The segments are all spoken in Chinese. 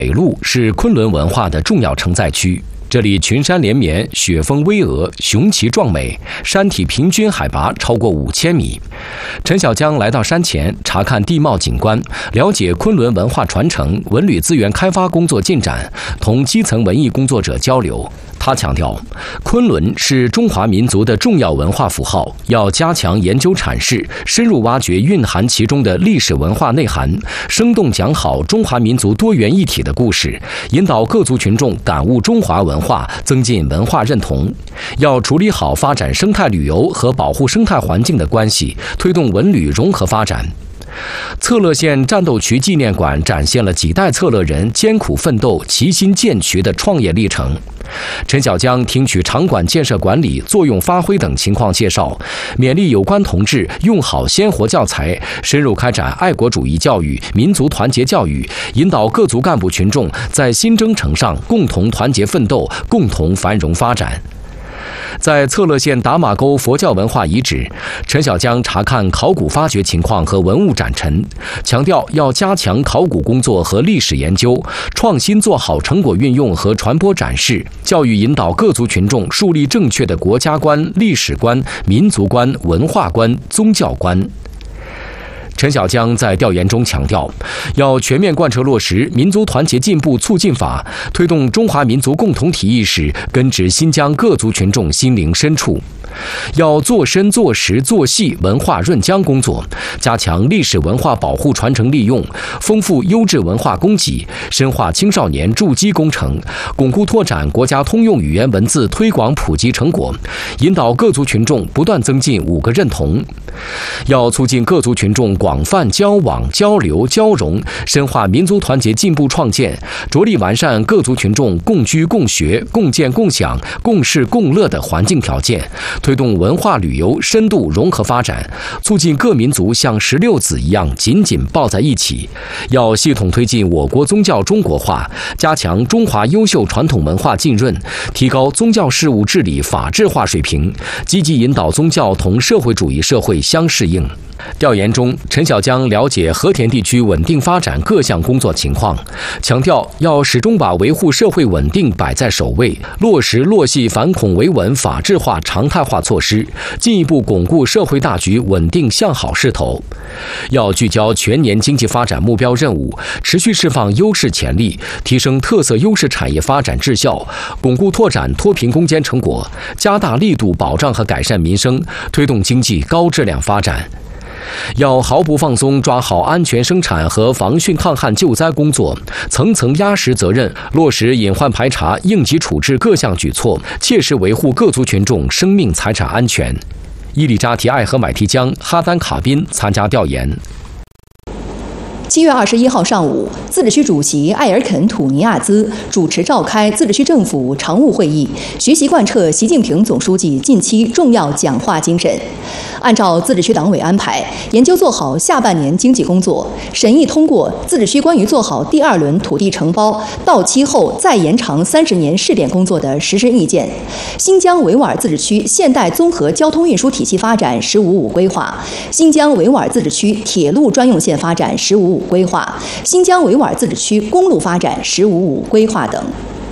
北路是昆仑文化的重要承载区，这里群山连绵，雪峰巍峨，雄奇壮美，山体平均海拔超过5000米。陈小江来到山前查看地貌景观，了解昆仑文化传承、文旅资源开发工作进展，同基层文艺工作者交流。他强调，昆仑是中华民族的重要文化符号，要加强研究阐释，深入挖掘蕴含其中的历史文化内涵，生动讲好中华民族多元一体的故事，引导各族群众感悟中华文化，增进文化认同。要处理好发展生态旅游和保护生态环境的关系，推动文旅融合发展。策勒县战斗渠纪念馆展现了几代策勒人艰苦奋斗、齐心建渠的创业历程。陈小江听取场馆建设管理、作用发挥等情况介绍，勉励有关同志用好鲜活教材，深入开展爱国主义教育、民族团结教育，引导各族干部群众在新征程上共同团结奋斗，共同繁荣发展。在策勒县打马沟佛教文化遗址，陈小江查看考古发掘情况和文物展陈，强调要加强考古工作和历史研究，创新做好成果运用和传播展示，教育引导各族群众树立正确的国家观、历史观、民族观、文化观、宗教观。陈小江在调研中强调，要全面贯彻落实《民族团结进步促进法》，推动中华民族共同体意识根植新疆各族群众心灵深处。要做深做实做细文化润浆工作，加强历史文化保护传承利用，丰富优质文化供给，深化青少年筑基工程，巩固拓展国家通用语言文字推广普及成果，引导各族群众不断增进5个认同。要促进各族群众广泛交往交流交融，深化民族团结进步创建，着力完善各族群众共居共学共建共享共事共乐的环境条件，推动文化旅游深度融合发展，促进各民族像16子一样紧紧抱在一起。要系统推进我国宗教中国化，加强中华优秀传统文化浸润，提高宗教事务治理法治化水平，积极引导宗教同社会主义社会相适应。调研中，陈小江了解和田地区稳定发展各项工作情况，强调要始终把维护社会稳定摆在首位，落实落细反恐维稳法治化常态化措施，进一步巩固社会大局稳定向好势头。要聚焦全年经济发展目标任务，持续释放优势潜力，提升特色优势产业发展质效，巩固拓展脱贫攻坚成果，加大力度保障和改善民生，推动经济高质量发展。要毫不放松抓好安全生产和防汛抗旱救灾工作，层层压实责任，落实隐患排查、应急处置各项举措，切实维护各族群众生命财产安全。伊里扎提艾和买提江、哈丹卡宾参加调研。 7月21号上午，自治区主席艾尔肯·土尼亚兹主持召开自治区政府常务会议，学习贯彻习近平总书记近期重要讲话精神。按照自治区党委安排，研究做好下半年经济工作，审议通过自治区关于做好第2轮土地承包到期后再延长30年试点工作的实施意见。新疆维吾尔自治区现代综合交通运输体系发展“十五五”规划，新疆维吾尔自治区铁路专用线发展“十五五”规划，新疆维吾尔自治区公路发展“十五五”规划等。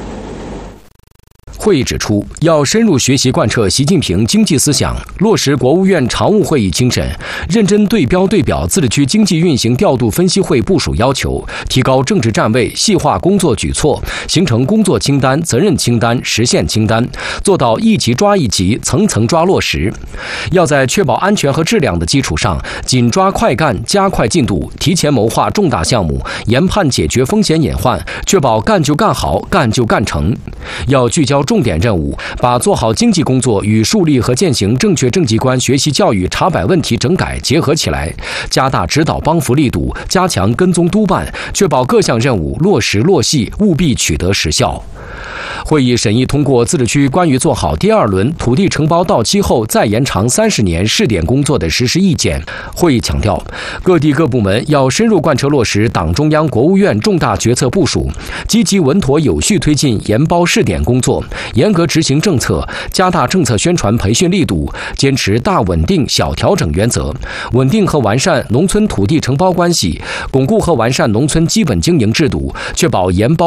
会议指出，要深入学习贯彻习近平经济思想，落实国务院常务会议精神，认真对标对表自治区经济运行调度分析会部署要求，提高政治站位，细化工作举措，形成工作清单、责任清单、实现清单，做到一级抓一级，层层抓落实。要在确保安全和质量的基础上，紧抓快干，加快进度，提前谋划重大项目，研判解决风险隐患，确保干就干好，干就干成。要聚焦重点任务，把做好经济工作与树立和践行正确政绩观学习教育查摆问题整改结合起来，加大指导帮扶力度，加强跟踪督办，确保各项任务落实落细，务必取得实效。会议审议通过自治区关于做好第2轮土地承包到期后再延长30年试点工作的实施意见。会议强调，各地各部门要深入贯彻落实党中央、国务院重大决策部署，积极稳妥有序推进研包试点工作，严格执行政策，加大政策宣传培训力度，坚持大稳定、小调整原则，稳定和完善农村土地承包关系，巩固和完善农村基本经营制度，确保研包